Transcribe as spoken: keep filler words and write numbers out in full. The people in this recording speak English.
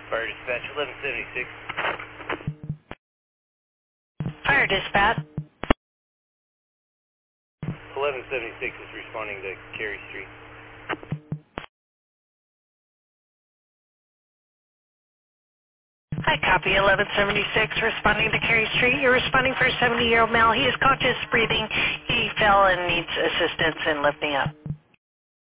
Fire dispatch eleven seventy-six. Fire dispatch. eleven seventy-six is responding to Cary Street. Hi, copy eleven seventy-six, responding to Cary Street. You're responding for a seventy-year-old male. He is conscious, breathing. He fell and needs assistance in lifting up.